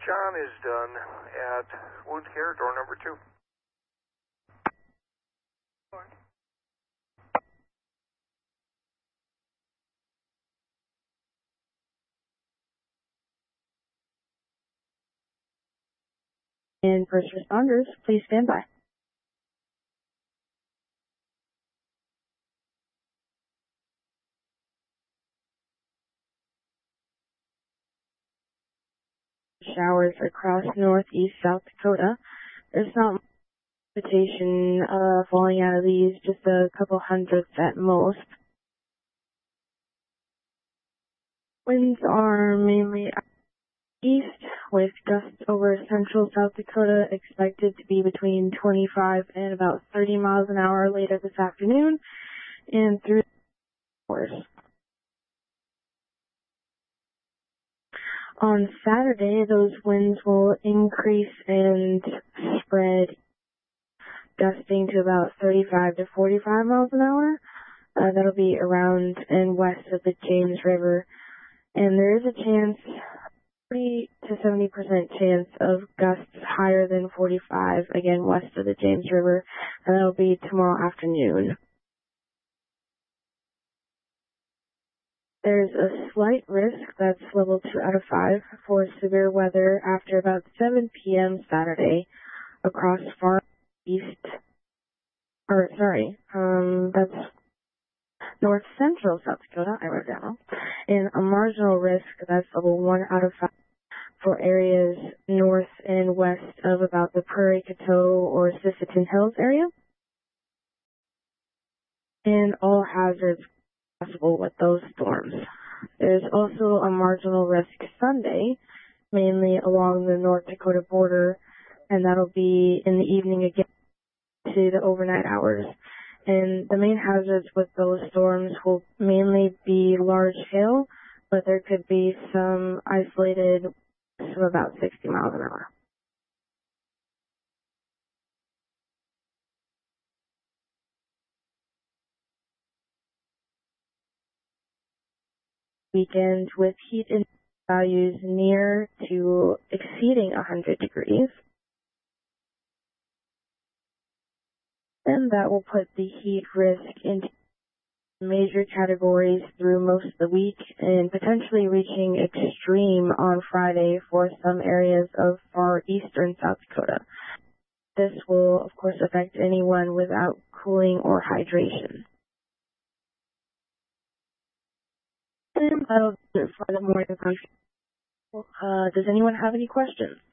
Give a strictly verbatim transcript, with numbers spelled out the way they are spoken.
John is done at wound care, door number two. And first responders, please stand by. Showers across northeast South Dakota. There's not precipitation uh, falling out of these, just a couple hundredths at most. Winds are mainly east, with gusts over central South Dakota expected to be between twenty-five and about thirty miles an hour later this afternoon and through the hours. On Saturday, those winds will increase and spread, gusting to about thirty-five to forty-five miles an hour. Uh, that'll be around and west of the James River. And there is a chance, forty to seventy percent chance of gusts higher than forty-five, again, west of the James River. And that'll be tomorrow afternoon. There's a slight risk that's level two out of five for severe weather after about seven p.m. Saturday across far east, or sorry, um, that's north central South Dakota, I wrote down, and a marginal risk that's level one out of five for areas north and west of about the Prairie Coteau or Sisseton Hills area, and all hazards possible with those storms. There's also a marginal risk Sunday, mainly along the North Dakota border, and that'll be in the evening again to the overnight hours. And the main hazards with those storms will mainly be large hail, but there could be some isolated of about sixty miles an hour. Weekend with heat index values near to exceeding one hundred degrees. And that will put the heat risk into major categories through most of the week and potentially reaching extreme on Friday for some areas of far eastern South Dakota. This will, of course, affect anyone without cooling or hydration. And that'll do it for the morning briefing. Uh, does anyone have any questions?